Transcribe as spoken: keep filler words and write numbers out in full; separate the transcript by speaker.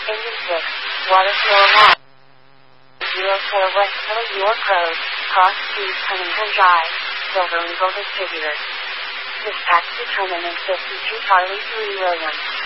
Speaker 1: Engine six, water floor one. zero four West Hill York Road, Cross Street Huntington Drive, Silver Eagle Distributors. Dispatch determinant fifty-two Charlie three Williams.